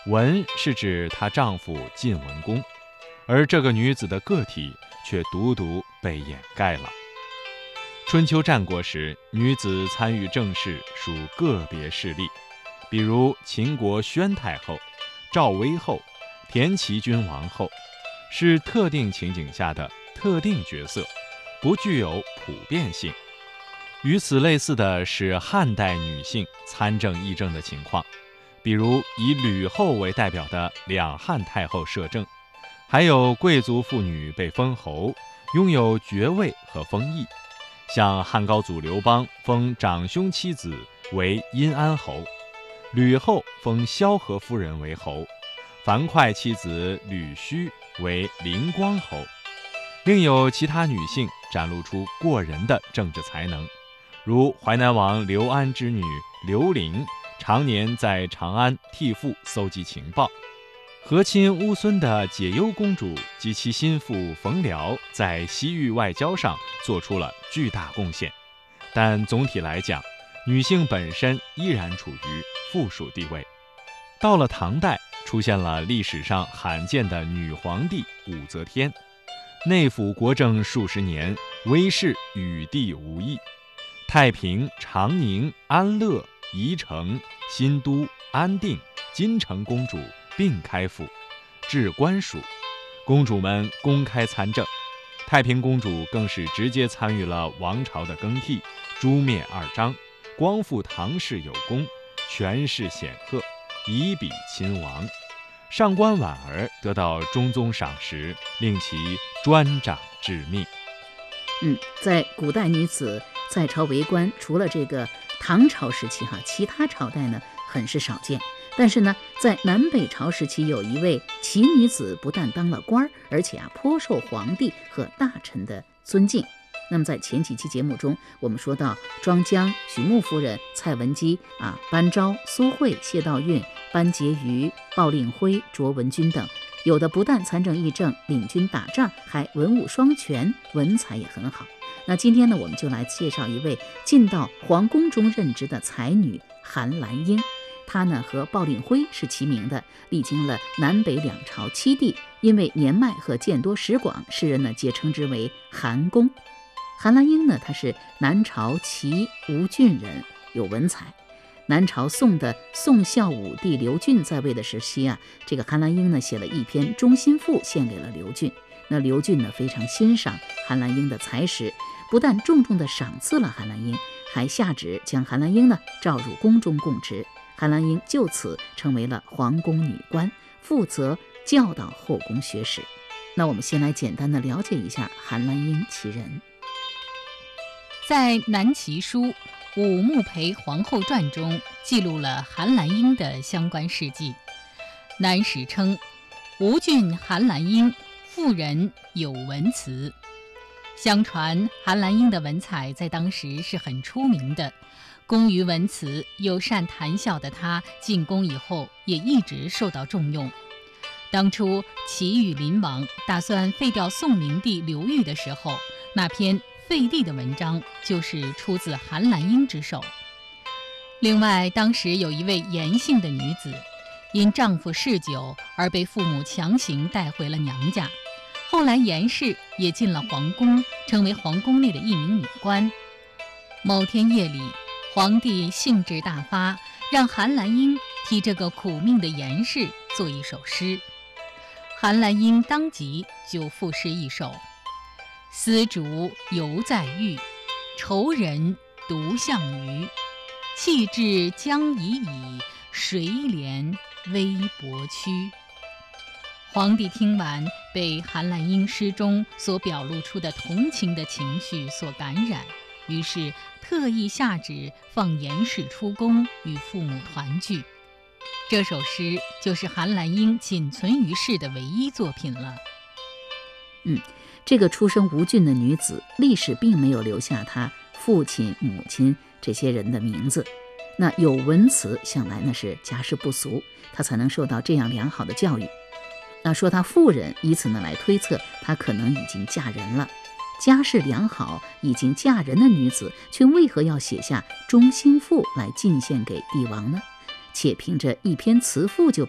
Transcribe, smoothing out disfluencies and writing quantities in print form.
文是指她丈夫晋文公，而这个女子的个体却独独被掩盖了。春秋战国时，女子参与政事属个别事例，比如秦国宣太后、赵威后、田齐君王后，是特定情景下的特定角色，不具有普遍性。与此类似的是汉代女性参政议政的情况，比如以吕后为代表的两汉太后摄政，还有贵族妇女被封侯，拥有爵位和封邑，像汉高祖刘邦封长兄妻子为殷安侯，吕后封萧何夫人为侯，樊哙妻子吕须为灵光侯。另有其他女性展露出过人的政治才能，如淮南王刘安之女刘伶，常年在长安替父搜集情报。和亲乌孙的解忧公主及其心腹冯辽在西域外交上做出了巨大贡献，但总体来讲，女性本身依然处于附属地位。到了唐代，出现了历史上罕见的女皇帝武则天，内辅国政数十年，威势与帝无异。太平、长宁、安乐、宜城、新都、安定、金城公主并开府，置官署，公主们公开参政。太平公主更是直接参与了王朝的更替，诛灭二张，光复唐氏有功，权势显赫，以比亲王。上官婉儿得到中宗赏识，令其专掌致命。 在古代女子在朝为官，除了这个唐朝时期其他朝代呢很是少见。但是呢，在南北朝时期，有一位奇女子不但当了官，而且颇受皇帝和大臣的尊敬。那么在前几期节目中，我们说到庄姜、许穆夫人、蔡文姬班昭、苏慧、谢道韫、班婕妤、鲍令辉、卓文君等，有的不但参政议政、领军打仗，还文武双全，文采也很好。那今天呢，我们就来介绍一位进到皇宫中任职的才女韩兰英。她呢和鲍令辉是齐名的，历经了南北两朝七帝，因为年迈和见多识广，世人呢皆称之为韩公。韩兰英呢，她是南朝齐吴郡人，有文采。南朝宋的宋孝武帝刘俊在位的时期这个韩兰英呢写了一篇忠心赋献给了刘俊。那刘俊呢非常欣赏韩兰英的才识，不但重重地赏赐了韩兰英，还下旨将韩兰英呢召入宫中供职。韩兰英就此成为了皇宫女官，负责教导后宫学识。那我们先来简单的了解一下韩兰英其人。 在《南齐书·武穆培皇后传》中记录了韩兰英的相关事迹。南史称，吴郡韩兰英，妇人有文辞。相传韩兰英的文采在当时是很出名的，工于文辞又善谈笑的她，进宫以后也一直受到重用。当初齐与林王打算废掉宋明帝刘裕的时候，那篇废帝的文章就是出自韩兰英之手。另外，当时有一位严姓的女子，因丈夫嗜酒而被父母强行带回了娘家。后来严氏也进了皇宫，成为皇宫内的一名女官。某天夜里，皇帝兴致大发，让韩兰英替这个苦命的严氏做一首诗。韩兰英当即就赋诗一首：丝竹犹在御，愁人独向余。气质将已矣，谁怜微薄躯。皇帝听完，被韩兰英诗中所表露出的同情的情绪所感染，于是特意下旨放严氏出宫与父母团聚。这首诗就是韩兰英仅存于世的唯一作品了。 这个出生吴郡的女子，历史并没有留下她父亲、母亲这些人的名字。那有文辞，想来那是家世不俗，她才能受到这样良好的教育。那说她妇人，以此呢来推测她可能已经嫁人了。家世良好、已经嫁人的女子，却为何要写下忠心赋来进献给帝王呢？且凭着一篇词赋就